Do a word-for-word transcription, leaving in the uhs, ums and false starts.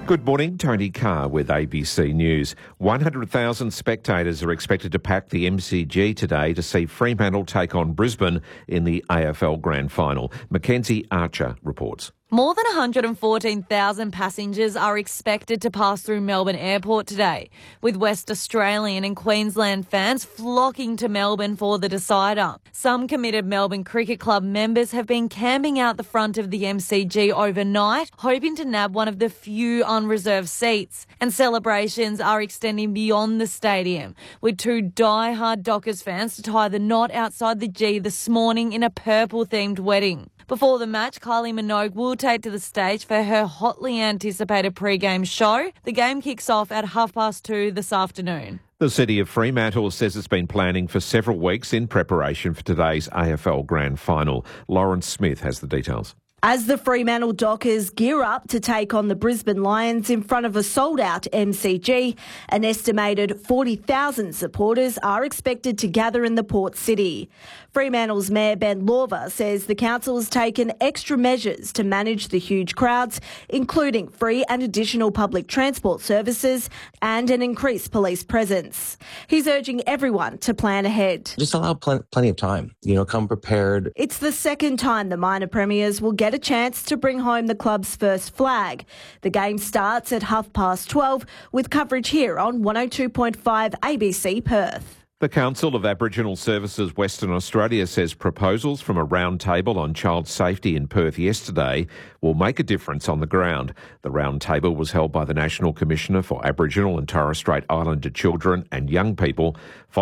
Good morning, Tony Carr with A B C News. one hundred thousand spectators are expected to pack the M C G today to see Fremantle take on Brisbane in the A F L Grand Final. Mackenzie Archer reports. More than one hundred fourteen thousand passengers are expected to pass through Melbourne Airport today, with West Australian and Queensland fans flocking to Melbourne for the decider. Some committed Melbourne Cricket Club members have been camping out the front of the M C G overnight, hoping to nab one of the few unreserved seats. And celebrations are extending beyond the stadium, with two die-hard Dockers fans to tie the knot outside the G this morning in a purple-themed wedding. Before the match, Kylie Minogue will take to the stage for her hotly anticipated pre-game show. The game kicks off at half past two this afternoon. The City of Fremantle says it's been planning for several weeks in preparation for today's A F L Grand Final. Lawrence Smith has the details. As the Fremantle Dockers gear up to take on the Brisbane Lions in front of a sold-out M C G, an estimated forty thousand supporters are expected to gather in the port city. Fremantle's Mayor Ben Lorver says the council has taken extra measures to manage the huge crowds, including free and additional public transport services and an increased police presence. He's urging everyone to plan ahead. Just allow pl- plenty of time. You know, come prepared. It's the second time the minor premiers will get a chance to bring home the club's first flag. The game starts at half past twelve with coverage here on one oh two point five A B C Perth. The Council of Aboriginal Services Western Australia says proposals from a round table on child safety in Perth yesterday will make a difference on the ground. The round table was held by the National Commissioner for Aboriginal and Torres Strait Islander Children and Young People.